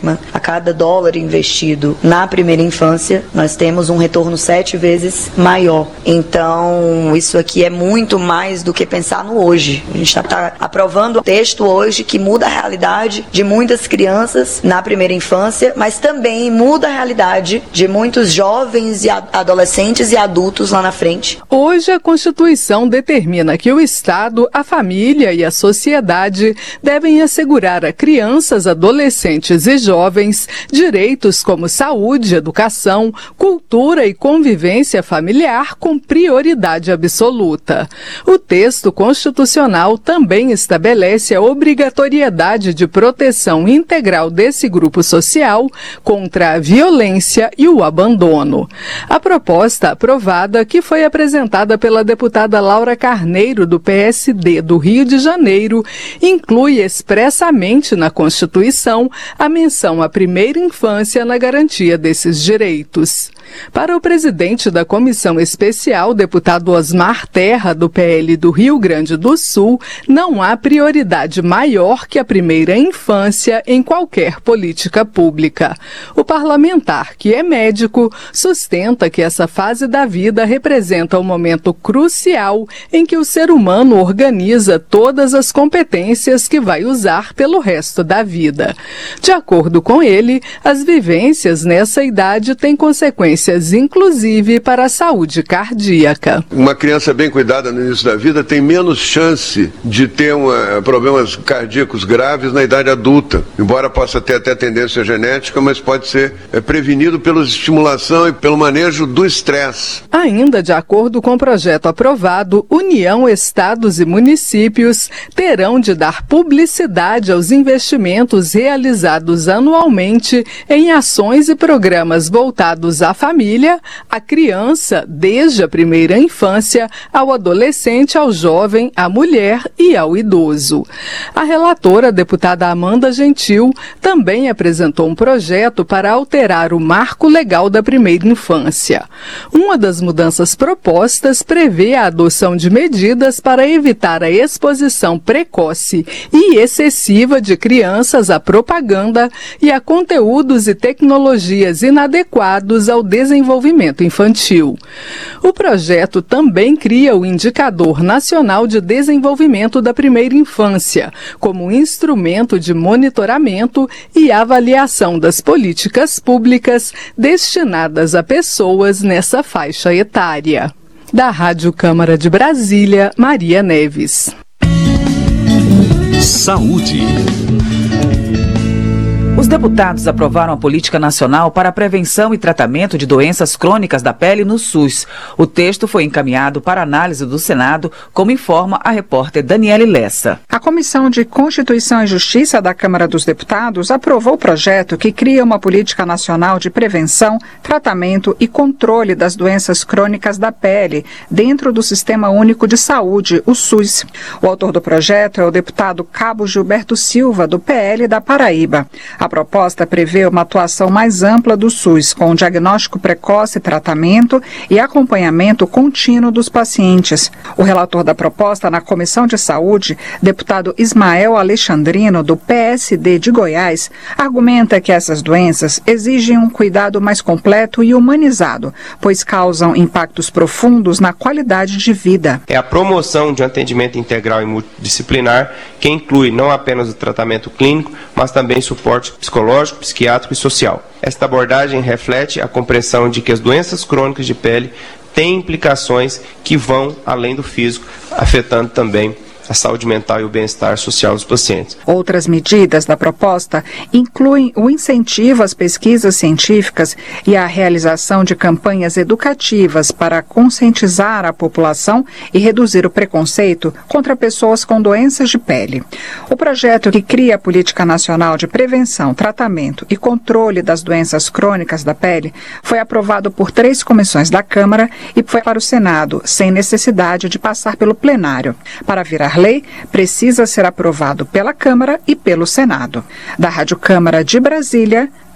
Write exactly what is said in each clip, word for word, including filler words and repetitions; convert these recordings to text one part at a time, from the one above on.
Eichmann, a cada dólar investido na primeira infância, nós temos um retorno sete vezes maior. Então, isso aqui é muito mais do que pensar no hoje. A gente está aprovando um texto hoje que muda a realidade de muitas crianças na primeira infância, mas também muda a realidade de muitos jovens e adolescentes e adultos lá na frente. Hoje, a Constituição determina que o Estado, a família e a sociedade devem assegurar a crianças, adolescentes e jovens direitos como saúde, educação, cultura e convivência familiar com prioridade absoluta. O texto constitucional também estabelece a obrigatoriedade de proteção integral desse grupo social contra a violência e o abandono. A proposta aprovada, que foi apresentada pela deputada Laura Carneiro, do P S D do Rio de Janeiro, inclui expressamente na Constituição a menção à primeira infância na garantia desses direitos. Para o presidente da Comissão Especial, deputado Osmar Terra, do P L do Rio Grande do Sul, não há prioridade maior que a primeira infância em qualquer política pública. O parlamentar, que é médico, sustenta que essa fase da vida representa um momento crucial em que o ser humano organiza todas as competências que vai usar pelo resto da vida. De acordo com ele, as vivências nessa idade têm consequências inclusive para a saúde cardíaca. Uma criança bem cuidada no início da vida tem menos chance de ter uma, problemas cardíacos graves na idade adulta, embora possa ter até tendência genética, mas pode ser é, prevenido pela estimulação e pelo manejo do estresse. Ainda de acordo com o projeto aprovado, União, estados e municípios terão de dar publicidade aos investimentos realizados anualmente em ações e programas voltados à família, à criança, desde a primeira infância, ao adolescente, ao jovem, à mulher e ao idoso. A relatora, a deputada Amanda Gentil, também apresentou um projeto para alterar o marco legal da primeira infância. Uma das mudanças propostas prevê a adoção de medidas para evitar a exposição precoce e excessiva de crianças à propaganda e a conteúdos e tecnologias inadequados ao desenvolvimento infantil. O projeto também cria o Indicador Nacional de Desenvolvimento da Primeira Infância, como instrumento de monitoramento e avaliação das políticas públicas destinadas a pessoas nessa faixa etária. Da Rádio Câmara de Brasília, Maria Neves. Saúde. Os deputados aprovaram a Política Nacional para a Prevenção e Tratamento de Doenças Crônicas da Pele no SUS. O texto foi encaminhado para análise do Senado, como informa a repórter Daniele Lessa. A Comissão de Constituição e Justiça da Câmara dos Deputados aprovou o projeto que cria uma Política Nacional de Prevenção, Tratamento e Controle das Doenças Crônicas da Pele, dentro do Sistema Único de Saúde, o SUS. O autor do projeto é o deputado Cabo Gilberto Silva, do P L da Paraíba. A proposta prevê uma atuação mais ampla do SUS, com diagnóstico precoce, tratamento e acompanhamento contínuo dos pacientes. O relator da proposta na Comissão de Saúde, deputado Ismael Alexandrino, do P S D de Goiás, argumenta que essas doenças exigem um cuidado mais completo e humanizado, pois causam impactos profundos na qualidade de vida. É a promoção de um atendimento integral e multidisciplinar que inclui não apenas o tratamento clínico, mas também suporte psicológico, psiquiátrico e social. Esta abordagem reflete a compreensão de que as doenças crônicas de pele têm implicações que vão além do físico, afetando também a saúde mental e o bem-estar social dos pacientes. Outras medidas da proposta incluem o incentivo às pesquisas científicas e a realização de campanhas educativas para conscientizar a população e reduzir o preconceito contra pessoas com doenças de pele. O projeto que cria a Política Nacional de Prevenção, Tratamento e Controle das Doenças Crônicas da Pele foi aprovado por três comissões da Câmara e foi para o Senado, sem necessidade de passar pelo plenário. Para virar lei, precisa ser aprovado pela Câmara e pelo Senado. Da Rádio Câmara de Brasília,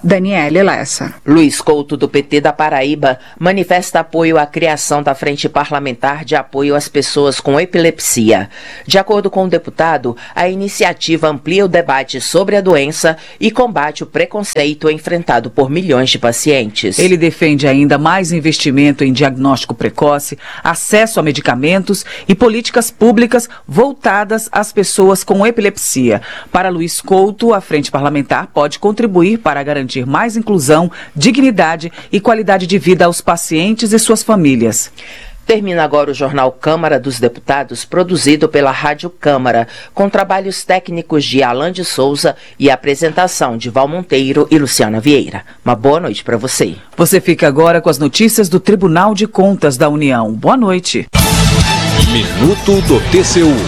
Daniele Lessa. Luiz Couto, do P T da Paraíba, manifesta apoio à criação da Frente Parlamentar de Apoio às Pessoas com Epilepsia. De acordo com o deputado, a iniciativa amplia o debate sobre a doença e combate o preconceito enfrentado por milhões de pacientes. Ele defende ainda mais investimento em diagnóstico precoce, acesso a medicamentos e políticas públicas voltadas às pessoas com epilepsia. Para Luiz Couto, a Frente Parlamentar pode contribuir para garantir mais inclusão, dignidade e qualidade de vida aos pacientes e suas famílias. Termina agora o Jornal Câmara dos Deputados, produzido pela Rádio Câmara, com trabalhos técnicos de Alan de Souza e apresentação de Val Monteiro e Luciana Vieira. Uma boa noite para você. Você fica agora com as notícias do Tribunal de Contas da União. Boa noite. Minuto do T C U.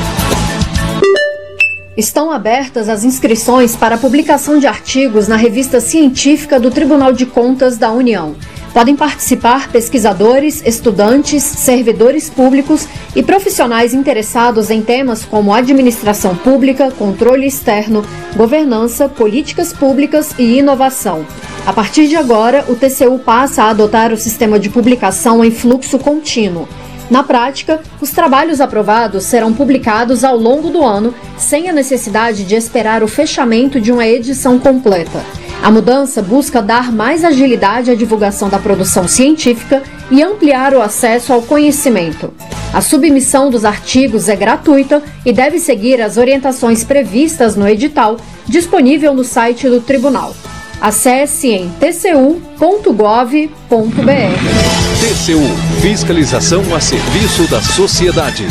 Estão abertas as inscrições para a publicação de artigos na revista científica do Tribunal de Contas da União. Podem participar pesquisadores, estudantes, servidores públicos e profissionais interessados em temas como administração pública, controle externo, governança, políticas públicas e inovação. A partir de agora, o T C U passa a adotar o sistema de publicação em fluxo contínuo. Na prática, os trabalhos aprovados serão publicados ao longo do ano, sem a necessidade de esperar o fechamento de uma edição completa. A mudança busca dar mais agilidade à divulgação da produção científica e ampliar o acesso ao conhecimento. A submissão dos artigos é gratuita e deve seguir as orientações previstas no edital, disponível no site do Tribunal. Acesse em t c u ponto gov ponto b r. T C U, fiscalização a serviço da sociedade.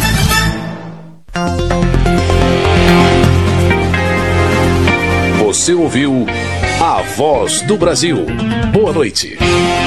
Você ouviu A Voz do Brasil. Boa noite.